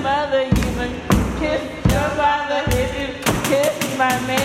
mother even kiss your father if you kiss my man.